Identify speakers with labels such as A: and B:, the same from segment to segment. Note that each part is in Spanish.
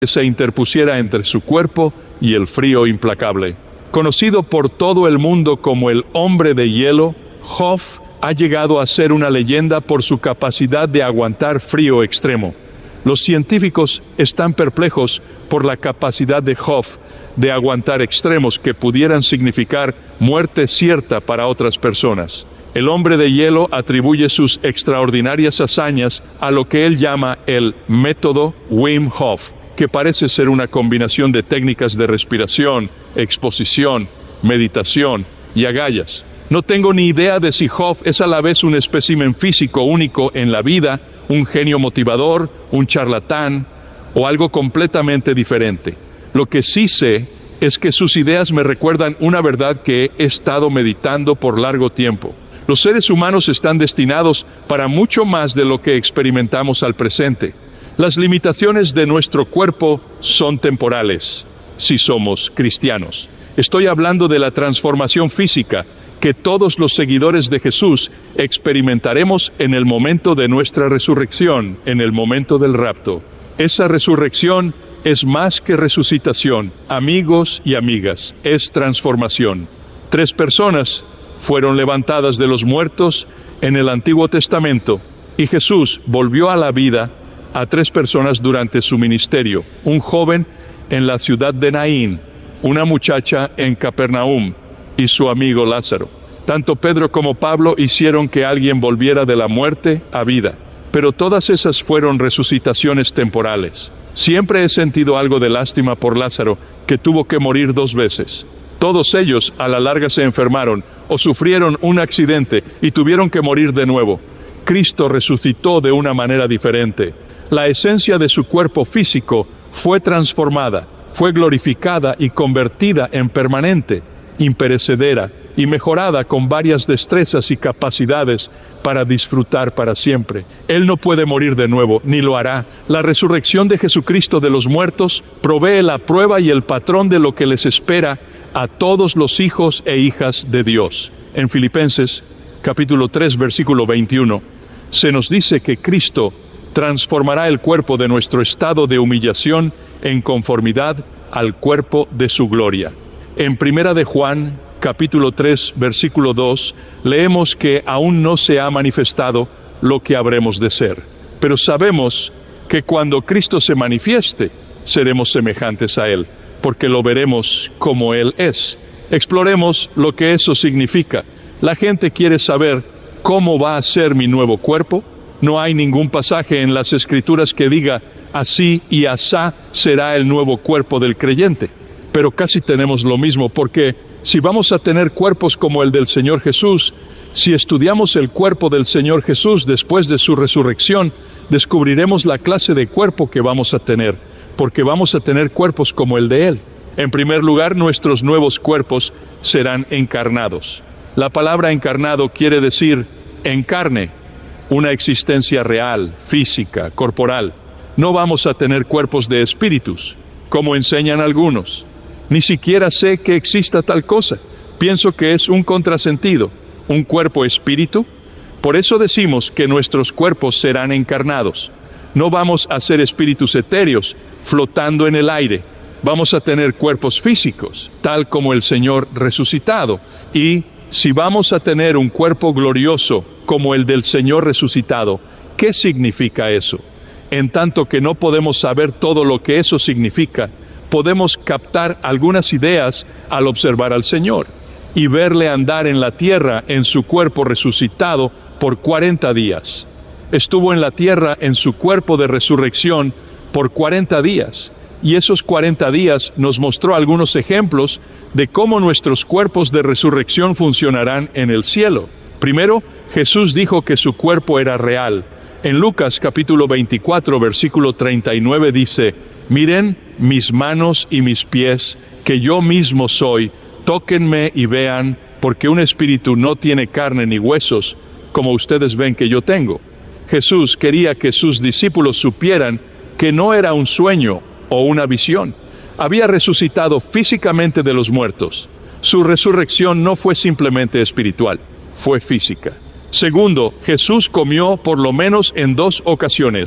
A: que se interpusiera entre su cuerpo y el frío implacable. Conocido por todo el mundo como el hombre de hielo, Job ha llegado a ser una leyenda por su capacidad de aguantar frío extremo. Los científicos están perplejos por la capacidad de Job de aguantar extremos que pudieran significar muerte cierta para otras personas. El hombre de hielo atribuye sus extraordinarias hazañas a lo que él llama el método Wim Hof, que parece ser una combinación de técnicas de respiración, exposición, meditación y agallas. No tengo ni idea de si Job es a la vez un espécimen físico único en la vida, un genio motivador, un charlatán o algo completamente diferente. Lo que sí sé es que sus ideas me recuerdan una verdad que he estado meditando por largo tiempo. Los seres humanos están destinados para mucho más de lo que experimentamos al presente. Las limitaciones de nuestro cuerpo son temporales, si somos cristianos. Estoy hablando de la transformación física que todos los seguidores de Jesús experimentaremos en el momento de nuestra resurrección, en el momento del rapto. Esa resurrección es más que resucitación, amigos y amigas, es transformación. 3 personas fueron levantadas de los muertos en el Antiguo Testamento y Jesús volvió a la vida a 3 personas durante su ministerio: un joven en la ciudad de Naín, una muchacha en Capernaum y su amigo Lázaro. Tanto Pedro como Pablo hicieron que alguien volviera de la muerte a vida, pero todas esas fueron resucitaciones temporales. Siempre he sentido algo de lástima por Lázaro, que tuvo que morir 2 veces. Todos ellos a la larga se enfermaron o sufrieron un accidente y tuvieron que morir de nuevo. Cristo resucitó de una manera diferente. La esencia de su cuerpo físico fue transformada, fue glorificada y convertida en permanente, imperecedera y mejorada con varias destrezas y capacidades para disfrutar para siempre. Él no puede morir de nuevo, ni lo hará. La resurrección de Jesucristo de los muertos provee la prueba y el patrón de lo que les espera a todos los hijos e hijas de Dios. En Filipenses, capítulo 3, versículo 21, se nos dice que Cristo transformará el cuerpo de nuestro estado de humillación en conformidad al cuerpo de su gloria. En Primera de Juan, capítulo 3, versículo 2, leemos que aún no se ha manifestado lo que habremos de ser. Pero sabemos que cuando Cristo se manifieste, seremos semejantes a Él, porque lo veremos como Él es. Exploremos lo que eso significa. La gente quiere saber cómo va a ser mi nuevo cuerpo. No hay ningún pasaje en las Escrituras que diga así y asá será el nuevo cuerpo del creyente. Pero casi tenemos lo mismo, porque si vamos a tener cuerpos como el del Señor Jesús, si estudiamos el cuerpo del Señor Jesús después de su resurrección, descubriremos la clase de cuerpo que vamos a tener, porque vamos a tener cuerpos como el de Él. En primer lugar, nuestros nuevos cuerpos serán encarnados. La palabra encarnado quiere decir en carne, una existencia real, física, corporal. No vamos a tener cuerpos de espíritus, como enseñan algunos. Ni siquiera sé que exista tal cosa. Pienso que es un contrasentido. ¿Un cuerpo espíritu? Por eso decimos que nuestros cuerpos serán encarnados. No vamos a ser espíritus etéreos, flotando en el aire. Vamos a tener cuerpos físicos, tal como el Señor resucitado. Y si vamos a tener un cuerpo glorioso como el del Señor resucitado, ¿qué significa eso? En tanto que no podemos saber todo lo que eso significa, podemos captar algunas ideas al observar al Señor y verle andar en la tierra en su cuerpo resucitado por 40 días. Estuvo en la tierra en su cuerpo de resurrección por 40 días. Y esos 40 días nos mostró algunos ejemplos de cómo nuestros cuerpos de resurrección funcionarán en el cielo. Primero, Jesús dijo que su cuerpo era real. En Lucas capítulo 24, versículo 39 dice: miren mis manos y mis pies, que yo mismo soy, tóquenme y vean, porque un espíritu no tiene carne ni huesos, como ustedes ven que yo tengo. Jesús quería que sus discípulos supieran que no era un sueño o una visión. Había resucitado físicamente de los muertos. Su resurrección no fue simplemente espiritual, fue física. Segundo, Jesús comió por lo menos en 2 ocasiones,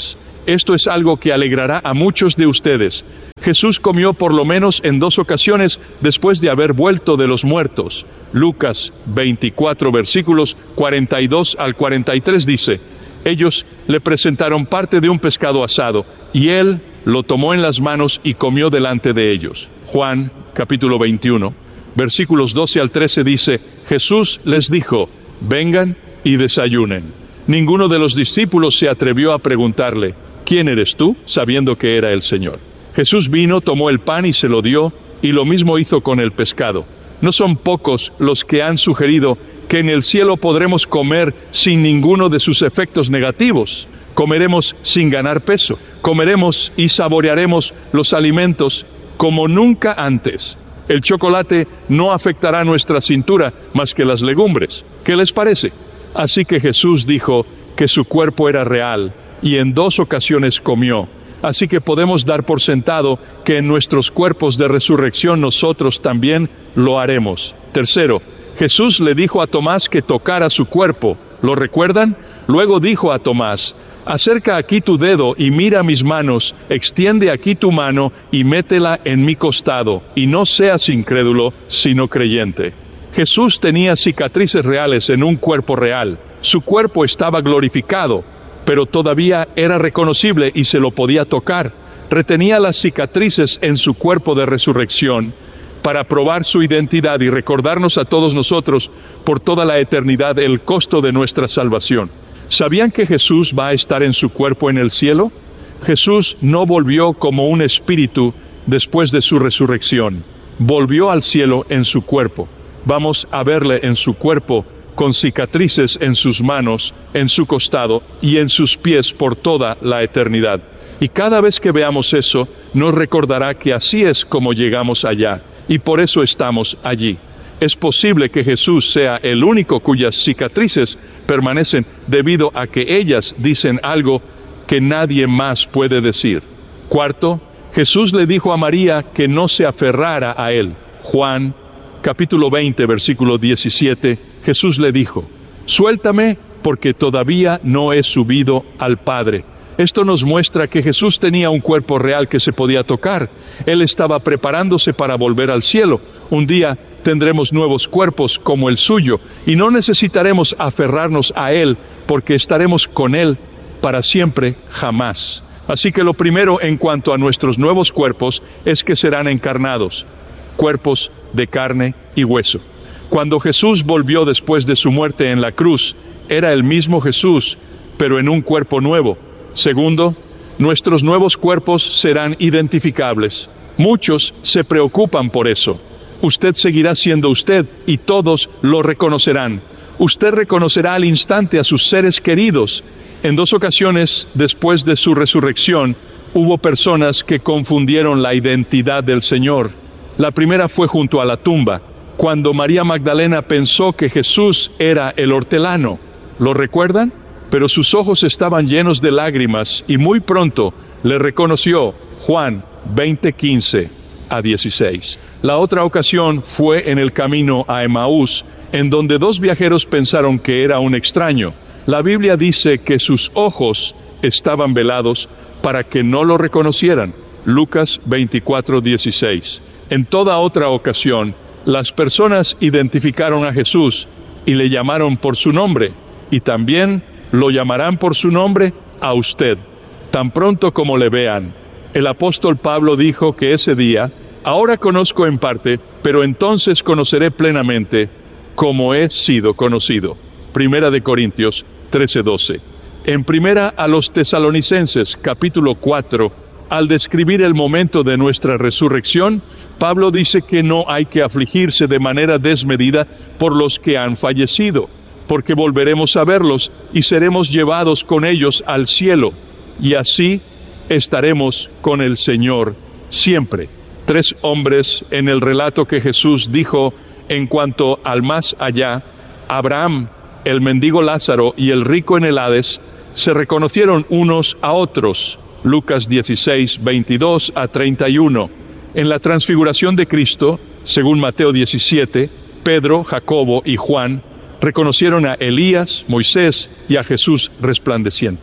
A: Esto es algo que alegrará a muchos de ustedes. Jesús comió por lo menos en 2 ocasiones después de haber vuelto de los muertos. Lucas 24, versículos 42 al 43 dice: ellos le presentaron parte de un pescado asado, y él lo tomó en las manos y comió delante de ellos. Juan capítulo 21, versículos 12 al 13 dice: Jesús les dijo: vengan y desayunen. Ninguno de los discípulos se atrevió a preguntarle: ¿quién eres tú?, sabiendo que era el Señor. Jesús vino, tomó el pan y se lo dio, y lo mismo hizo con el pescado. No son pocos los que han sugerido que en el cielo podremos comer sin ninguno de sus efectos negativos. Comeremos sin ganar peso. Comeremos y saborearemos los alimentos como nunca antes. El chocolate no afectará nuestra cintura más que las legumbres. ¿Qué les parece? Así que Jesús dijo que su cuerpo era real y en 2 ocasiones comió. Así que podemos dar por sentado que en nuestros cuerpos de resurrección nosotros también lo haremos. Tercero, Jesús le dijo a Tomás que tocara su cuerpo. ¿Lo recuerdan? Luego dijo a Tomás: acerca aquí tu dedo y mira mis manos, extiende aquí tu mano y métela en mi costado, y no seas incrédulo, sino creyente. Jesús tenía cicatrices reales en un cuerpo real. Su cuerpo estaba glorificado, pero todavía era reconocible y se lo podía tocar. Retenía las cicatrices en su cuerpo de resurrección para probar su identidad y recordarnos a todos nosotros por toda la eternidad el costo de nuestra salvación. ¿Sabían que Jesús va a estar en su cuerpo en el cielo? Jesús no volvió como un espíritu después de su resurrección. Volvió al cielo en su cuerpo. Vamos a verle en su cuerpo, con cicatrices en sus manos, en su costado y en sus pies por toda la eternidad. Y cada vez que veamos eso, nos recordará que así es como llegamos allá, y por eso estamos allí. Es posible que Jesús sea el único cuyas cicatrices permanecen debido a que ellas dicen algo que nadie más puede decir. Cuarto, Jesús le dijo a María que no se aferrara a él. Juan capítulo 20, versículo 17, Jesús le dijo: suéltame, porque todavía no he subido al Padre. Esto nos muestra que Jesús tenía un cuerpo real que se podía tocar. Él estaba preparándose para volver al cielo. Un día tendremos nuevos cuerpos como el suyo, y no necesitaremos aferrarnos a Él, porque estaremos con Él para siempre, jamás. Así que lo primero en cuanto a nuestros nuevos cuerpos es que serán encarnados, cuerpos de carne y hueso. Cuando Jesús volvió después de su muerte en la cruz, era el mismo Jesús, pero en un cuerpo nuevo. Segundo, nuestros nuevos cuerpos serán identificables. Muchos se preocupan por eso. Usted seguirá siendo usted y todos lo reconocerán. Usted reconocerá al instante a sus seres queridos. En 2 ocasiones, después de su resurrección, hubo personas que confundieron la identidad del Señor. La primera fue junto a la tumba, cuando María Magdalena pensó que Jesús era el hortelano. ¿Lo recuerdan? Pero sus ojos estaban llenos de lágrimas y muy pronto le reconoció. Juan 20:15 a 16. La otra ocasión fue en el camino a Emaús, en donde 2 viajeros pensaron que era un extraño. La Biblia dice que sus ojos estaban velados para que no lo reconocieran. Lucas 24:16. En toda otra ocasión, las personas identificaron a Jesús y le llamaron por su nombre, y también lo llamarán por su nombre a usted, tan pronto como le vean. El apóstol Pablo dijo que ese día: ahora conozco en parte, pero entonces conoceré plenamente, como he sido conocido. Primera de Corintios 13:12. En primera a los Tesalonicenses, capítulo 4, al describir el momento de nuestra resurrección, Pablo dice que no hay que afligirse de manera desmedida por los que han fallecido, porque volveremos a verlos y seremos llevados con ellos al cielo, y así estaremos con el Señor siempre. 3 hombres en el relato que Jesús dijo en cuanto al más allá, Abraham, el mendigo Lázaro y el rico en el Hades, se reconocieron unos a otros. Lucas 16:22 a 31. En la transfiguración de Cristo, según Mateo 17, Pedro, Jacobo y Juan reconocieron a Elías, Moisés y a Jesús resplandeciente.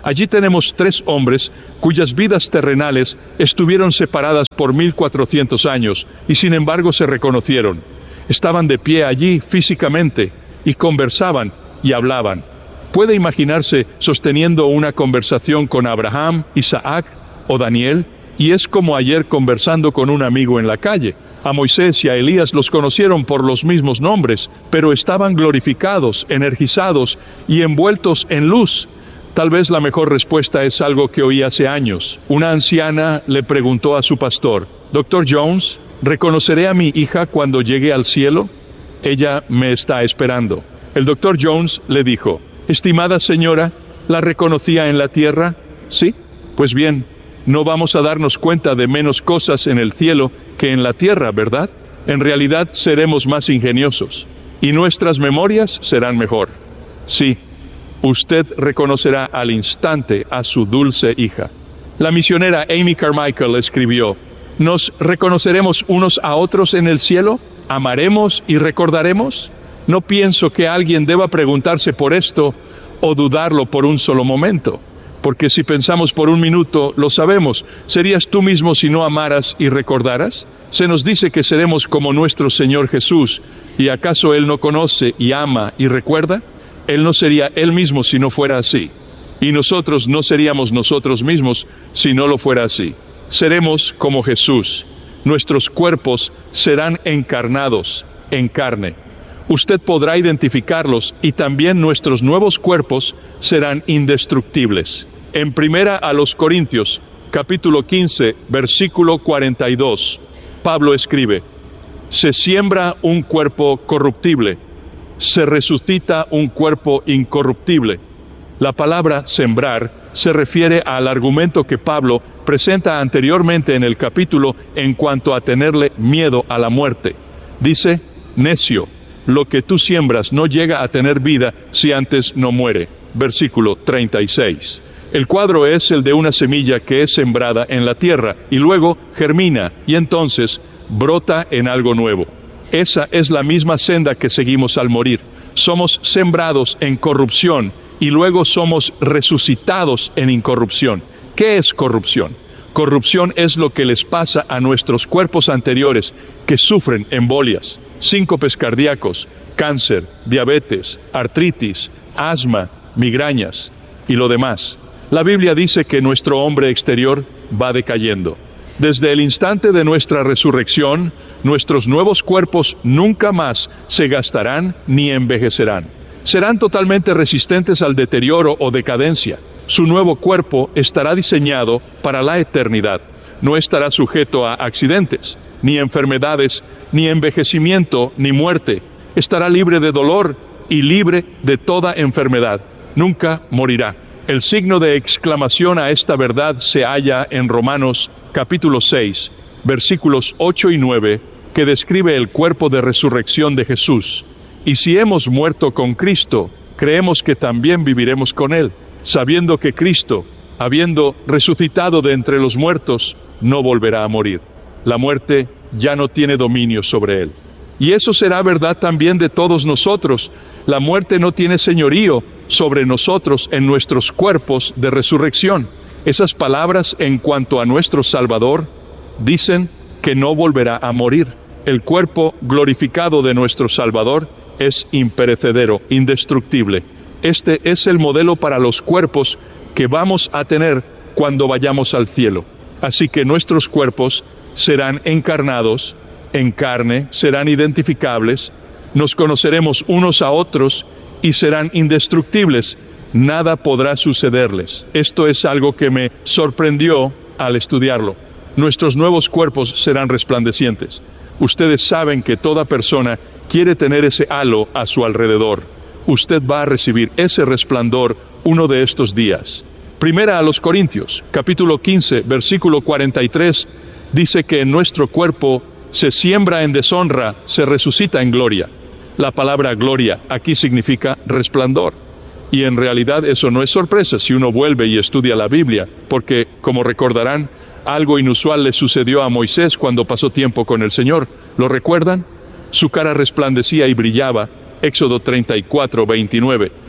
A: Allí tenemos 3 hombres cuyas vidas terrenales estuvieron separadas por 1400 años y sin embargo se reconocieron. Estaban de pie allí físicamente y conversaban y hablaban. ¿Puede imaginarse sosteniendo una conversación con Abraham, Isaac o Daniel? Y es como ayer conversando con un amigo en la calle. A Moisés y a Elías los conocieron por los mismos nombres, pero estaban glorificados, energizados y envueltos en luz. Tal vez la mejor respuesta es algo que oí hace años. Una anciana le preguntó a su pastor: «Dr. Jones, ¿reconoceré a mi hija cuando llegue al cielo? Ella me está esperando». El Dr. Jones le dijo: «Estimada señora, ¿la reconocía en la tierra? ¿Sí? Pues bien, no vamos a darnos cuenta de menos cosas en el cielo que en la tierra, ¿verdad? En realidad seremos más ingeniosos, y nuestras memorias serán mejor. Sí, usted reconocerá al instante a su dulce hija». La misionera Amy Carmichael escribió: ¿nos reconoceremos unos a otros en el cielo? ¿Amaremos y recordaremos? No pienso que alguien deba preguntarse por esto o dudarlo por un solo momento, porque si pensamos por un minuto, lo sabemos. ¿Serías tú mismo si no amaras y recordaras? Se nos dice que seremos como nuestro Señor Jesús, ¿y acaso Él no conoce y ama y recuerda? Él no sería Él mismo si no fuera así, y nosotros no seríamos nosotros mismos si no lo fuera así. Seremos como Jesús. Nuestros cuerpos serán encarnados en carne. Usted podrá identificarlos y también nuestros nuevos cuerpos serán indestructibles. En 1 Corintios, capítulo 15, versículo 42, Pablo escribe: «Se siembra un cuerpo corruptible, se resucita un cuerpo incorruptible». La palabra sembrar se refiere al argumento que Pablo presenta anteriormente en el capítulo en cuanto a tenerle miedo a la muerte. Dice: «Necio, lo que tú siembras no llega a tener vida si antes no muere». Versículo 36. El cuadro es el de una semilla que es sembrada en la tierra y luego germina y entonces brota en algo nuevo. Esa es la misma senda que seguimos al morir. Somos sembrados en corrupción y luego somos resucitados en incorrupción. ¿Qué es corrupción? Corrupción es lo que les pasa a nuestros cuerpos anteriores que sufren embolias, síncopes cardíacos, cáncer, diabetes, artritis, asma, migrañas y lo demás. La Biblia dice que nuestro hombre exterior va decayendo. Desde el instante de nuestra resurrección, nuestros nuevos cuerpos nunca más se gastarán ni envejecerán. Serán totalmente resistentes al deterioro o decadencia. Su nuevo cuerpo estará diseñado para la eternidad. No estará sujeto a accidentes, ni enfermedades, ni envejecimiento, ni muerte. Estará libre de dolor y libre de toda enfermedad. Nunca morirá. El signo de exclamación a esta verdad se halla en Romanos capítulo 6, versículos 8 y 9, que describe el cuerpo de resurrección de Jesús. Y si hemos muerto con Cristo, creemos que también viviremos con Él, sabiendo que Cristo, habiendo resucitado de entre los muertos, no volverá a morir. La muerte ya no tiene dominio sobre Él. Y eso será verdad también de todos nosotros. La muerte no tiene señorío sobre nosotros en nuestros cuerpos de resurrección. Esas palabras en cuanto a nuestro Salvador dicen que no volverá a morir. El cuerpo glorificado de nuestro Salvador es imperecedero, indestructible. Este es el modelo para los cuerpos que vamos a tener cuando vayamos al cielo. Así que nuestros cuerpos serán encarnados en carne, serán identificables, nos conoceremos unos a otros y serán indestructibles. Nada podrá sucederles. Esto es algo que me sorprendió al estudiarlo. Nuestros nuevos cuerpos serán resplandecientes. Ustedes saben que toda persona quiere tener ese halo a su alrededor. Usted va a recibir ese resplandor uno de estos días. 1 Corintios, capítulo 15, versículo 43, dice que en nuestro cuerpo se siembra en deshonra, se resucita en gloria. La palabra gloria aquí significa resplandor. Y en realidad eso no es sorpresa si uno vuelve y estudia la Biblia, porque, como recordarán, algo inusual le sucedió a Moisés cuando pasó tiempo con el Señor. ¿Lo recuerdan? Su cara resplandecía y brillaba. Éxodo 34, 29.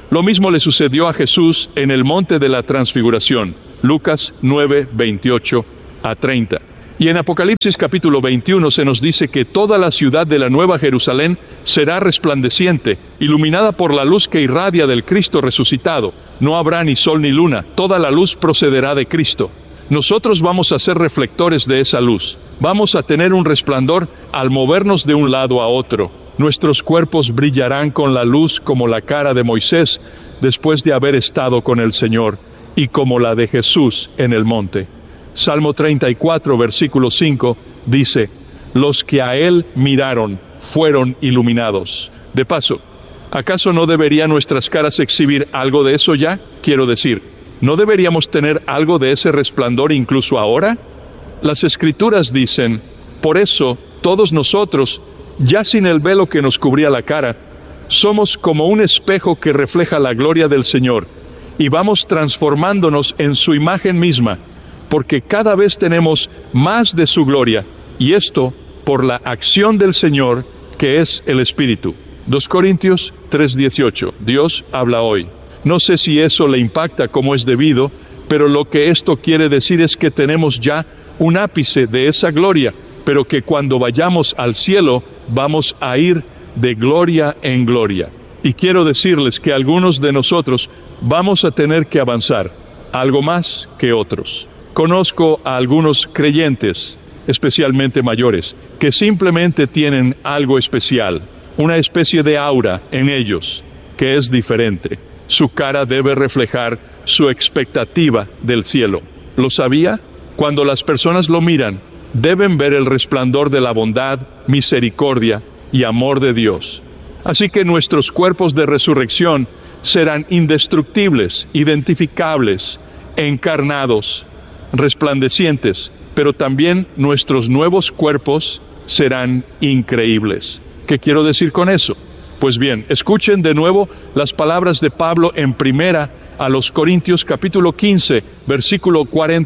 A: Lo mismo le sucedió a Jesús en el monte de la transfiguración, Lucas 9, 28 a 30. Y en Apocalipsis capítulo 21 se nos dice que toda la ciudad de la Nueva Jerusalén será resplandeciente, iluminada por la luz que irradia del Cristo resucitado. No habrá ni sol ni luna, toda la luz procederá de Cristo. Nosotros vamos a ser reflectores de esa luz. Vamos a tener un resplandor al movernos de un lado a otro. Nuestros cuerpos brillarán con la luz como la cara de Moisés después de haber estado con el Señor, y como la de Jesús en el monte. Salmo 34, versículo 5, dice: los que a Él miraron fueron iluminados. De paso, ¿acaso no deberían nuestras caras exhibir algo de eso ya? Quiero decir, ¿no deberíamos tener algo de ese resplandor incluso ahora? Las Escrituras dicen: por eso, todos nosotros, ya sin el velo que nos cubría la cara, somos como un espejo que refleja la gloria del Señor, y vamos transformándonos en su imagen misma, porque cada vez tenemos más de su gloria, y esto por la acción del Señor, que es el Espíritu. 2 Corintios 3:18. Dios habla hoy. No sé si eso le impacta como es debido, pero lo que esto quiere decir es que tenemos ya un ápice de esa gloria, pero que cuando vayamos al cielo, vamos a ir de gloria en gloria. Y quiero decirles que algunos de nosotros vamos a tener que avanzar, algo más que otros. Conozco a algunos creyentes, especialmente mayores, que simplemente tienen algo especial, una especie de aura en ellos, que es diferente. Su cara debe reflejar su expectativa del cielo. ¿Lo sabía? Cuando las personas lo miran, deben ver el resplandor de la bondad, misericordia y amor de Dios. Así que nuestros cuerpos de resurrección serán indestructibles, identificables, encarnados, resplandecientes, pero también nuestros nuevos cuerpos serán increíbles. ¿Qué quiero decir con eso? Pues bien, escuchen de nuevo las palabras de Pablo en primera a los Corintios capítulo 15, versículo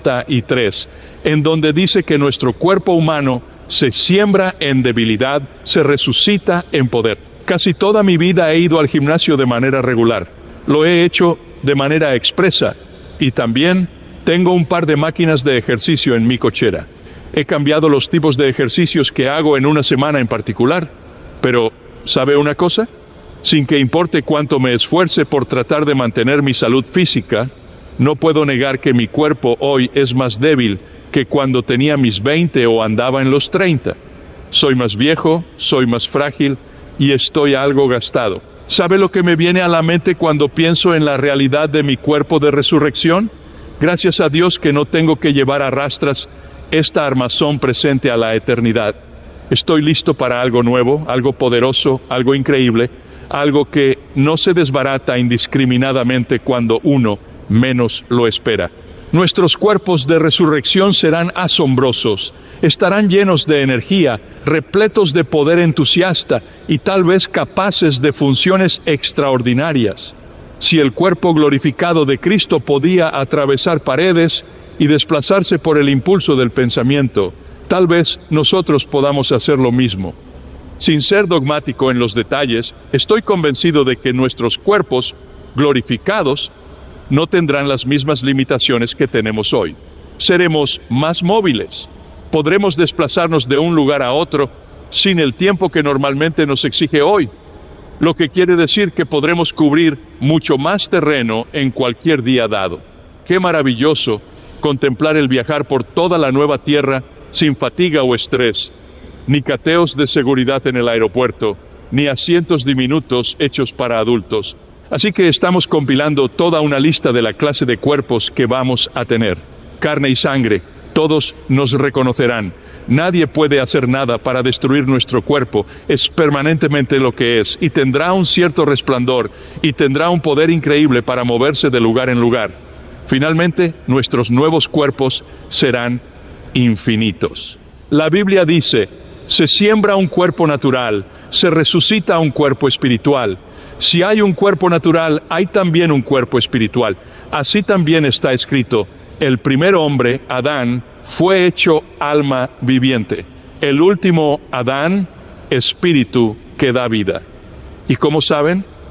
A: 43, en donde dice que nuestro cuerpo humano se siembra en debilidad, se resucita en poder. Casi toda mi vida he ido al gimnasio de manera regular. Lo he hecho de manera expresa, y también tengo un par de máquinas de ejercicio en mi cochera. He cambiado los tipos de ejercicios que hago en una semana en particular, pero ¿sabe una cosa? Sin que importe cuánto me esfuerce por tratar de mantener mi salud física, no puedo negar que mi cuerpo hoy es más débil que cuando tenía mis 20 o andaba en los 30. Soy más viejo, soy más frágil y estoy algo gastado. ¿Sabe lo que me viene a la mente cuando pienso en la realidad de mi cuerpo de resurrección? Gracias a Dios que no tengo que llevar a rastras esta armazón presente a la eternidad. Estoy listo para algo nuevo, algo poderoso, algo increíble, algo que no se desbarata indiscriminadamente cuando uno menos lo espera. Nuestros cuerpos de resurrección serán asombrosos, estarán llenos de energía, repletos de poder entusiasta y tal vez capaces de funciones extraordinarias. Si el cuerpo glorificado de Cristo podía atravesar paredes y desplazarse por el impulso del pensamiento, tal vez nosotros podamos hacer lo mismo. Sin ser dogmático en los detalles, estoy convencido de que nuestros cuerpos glorificados no tendrán las mismas limitaciones que tenemos hoy. Seremos más móviles, podremos desplazarnos de un lugar a otro sin el tiempo que normalmente nos exige hoy, lo que quiere decir que podremos cubrir mucho más terreno en cualquier día dado. Qué maravilloso contemplar el viajar por toda la nueva tierra sin fatiga o estrés, ni cateos de seguridad en el aeropuerto, ni asientos diminutos hechos para adultos. Así que estamos compilando toda una lista de la clase de cuerpos que vamos a tener. Carne y sangre, todos nos reconocerán. Nadie puede hacer nada para destruir nuestro cuerpo, es permanentemente lo que es, y tendrá un cierto resplandor, y tendrá un poder increíble para moverse de lugar en lugar. Finalmente, nuestros nuevos cuerpos serán infinitos. La Biblia dice: se siembra un cuerpo natural, se resucita un cuerpo espiritual. Si hay un cuerpo natural, hay también un cuerpo espiritual. Así también está escrito: el primer hombre, Adán, fue hecho alma viviente. El último Adán, espíritu que da vida. ¿Y cómo saben?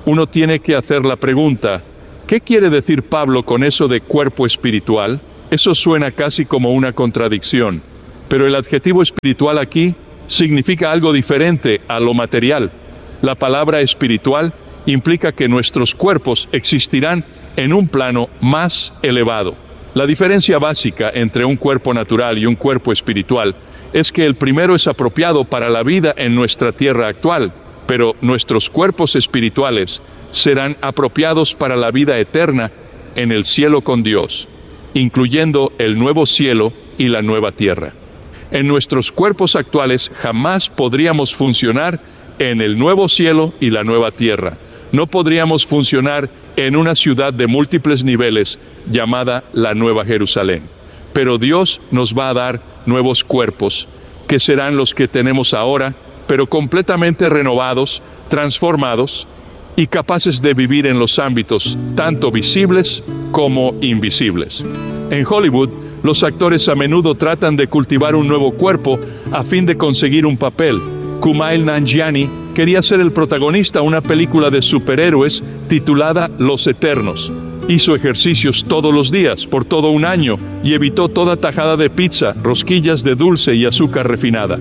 A: uno tiene que hacer la pregunta, ¿qué quiere decir Pablo con eso de cuerpo espiritual? Eso suena casi como una contradicción, pero el adjetivo espiritual aquí significa algo diferente a lo material. La palabra espiritual implica que nuestros cuerpos existirán en un plano más elevado. La diferencia básica entre un cuerpo natural y un cuerpo espiritual es que el primero es apropiado para la vida en nuestra tierra actual, pero nuestros cuerpos espirituales serán apropiados para la vida eterna en el cielo con Dios, incluyendo el nuevo cielo y la nueva tierra. En nuestros cuerpos actuales jamás podríamos funcionar en el nuevo cielo y la nueva tierra. No podríamos funcionar en una ciudad de múltiples niveles llamada la Nueva Jerusalén. Pero Dios nos va a dar nuevos cuerpos, que serán los que tenemos ahora, pero completamente renovados, transformados y capaces de vivir en los ámbitos tanto visibles como invisibles. En Hollywood, los actores a menudo tratan de cultivar un nuevo cuerpo a fin de conseguir un papel. Kumail Nanjiani quería ser el protagonista de una película de superhéroes titulada Los Eternos. Hizo ejercicios todos los días, por todo un año, y evitó toda tajada de pizza, rosquillas de dulce y azúcar refinada.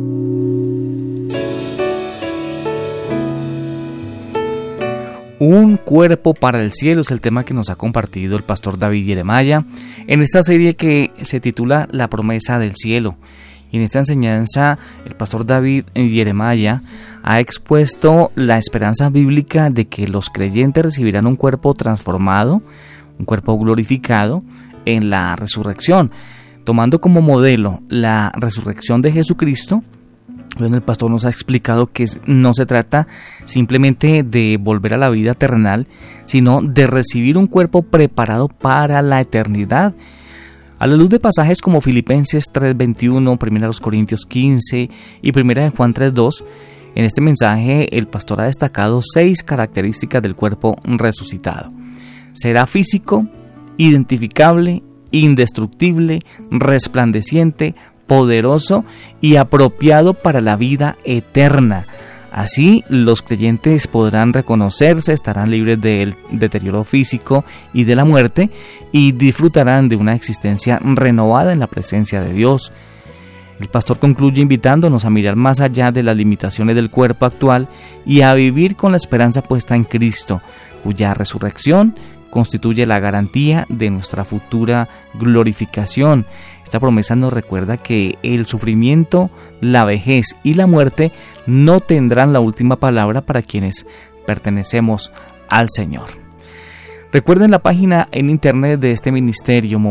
B: Un cuerpo para el cielo es el tema que nos ha compartido el pastor David Jeremiah en esta serie que se titula La promesa del cielo. Y en esta enseñanza el pastor David Jeremiah ha expuesto la esperanza bíblica de que los creyentes recibirán un cuerpo transformado, un cuerpo glorificado en la resurrección. Tomando como modelo la resurrección de Jesucristo, bueno, el pastor nos ha explicado que no se trata simplemente de volver a la vida terrenal, sino de recibir un cuerpo preparado para la eternidad. A la luz de pasajes como Filipenses 3:21, 1 Corintios 15 y 1 Juan 3:2, en este mensaje el pastor ha destacado 6 características del cuerpo resucitado. Será físico, identificable, indestructible, resplandeciente, poderoso y apropiado para la vida eterna. Así, los creyentes podrán reconocerse, estarán libres del deterioro físico y de la muerte y disfrutarán de una existencia renovada en la presencia de Dios. El pastor concluye invitándonos a mirar más allá de las limitaciones del cuerpo actual y a vivir con la esperanza puesta en Cristo, cuya resurrección constituye la garantía de nuestra futura glorificación. Esta promesa nos recuerda que el sufrimiento, la vejez y la muerte no tendrán la última palabra para quienes pertenecemos al Señor. Recuerden la página en internet de este ministerio,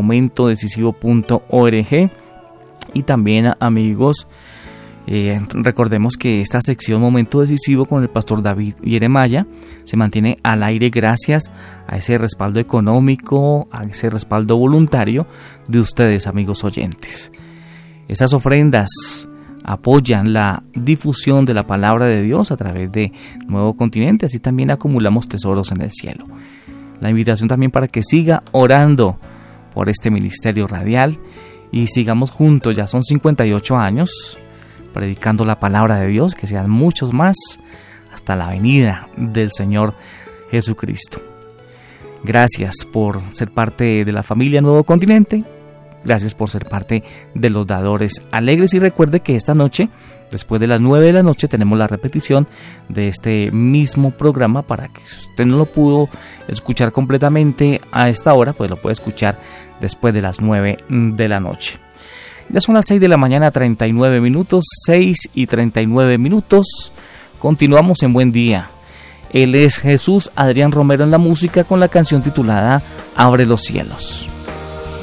B: momentodecisivo.org, y también, amigos, recordemos que esta sección Momento Decisivo con el pastor David Jeremiah se mantiene al aire gracias a ese respaldo económico, a ese respaldo voluntario de ustedes, amigos oyentes. Esas ofrendas apoyan la difusión de la palabra de Dios a través de Nuevo Continente, así también acumulamos tesoros en el cielo. La invitación también para que siga orando por este ministerio radial y sigamos juntos, ya son 58 años predicando la palabra de Dios, que sean muchos más hasta la venida del Señor Jesucristo. Gracias por ser parte de la familia Nuevo Continente, gracias por ser parte de los dadores alegres, y recuerde que esta noche, después de las 9 de la noche, tenemos la repetición de este mismo programa. Para que usted no lo pudo escuchar completamente a esta hora, pues lo puede escuchar después de las 9 de la noche. Ya son las 6 de la mañana, 39 minutos, 6:39. Continuamos en Buen Día. Él es Jesús Adrián Romero en la música con la canción titulada Abre los cielos.